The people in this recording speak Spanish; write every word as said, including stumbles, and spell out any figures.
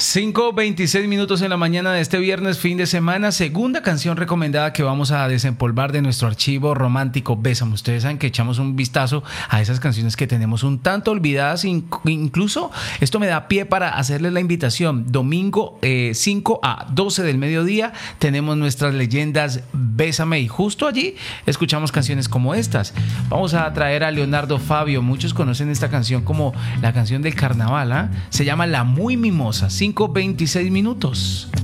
cinco veintiséis minutos en la mañana de este viernes, fin de semana. Segunda canción recomendada que vamos a desempolvar de nuestro archivo romántico Bésame. Ustedes saben que echamos un vistazo a esas canciones que tenemos un tanto olvidadas. Incluso esto me da pie para hacerles la invitación. Domingo eh, cinco a doce del mediodía tenemos nuestras leyendas Bésame y justo allí escuchamos canciones como estas. Vamos a traer a Leonardo Fabio. Muchos conocen esta canción como la canción del carnaval, ¿eh? Se llama La Muy Mimosa. cinco veintiséis minutos.